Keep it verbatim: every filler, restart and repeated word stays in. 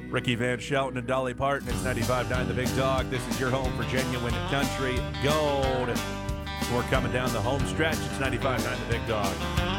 Ricky Van Shelton and Dolly Parton. It's ninety-five point nine The Big Dog. This is your home for genuine country gold. We're coming down the home stretch. It's ninety-five point nine The Big Dog.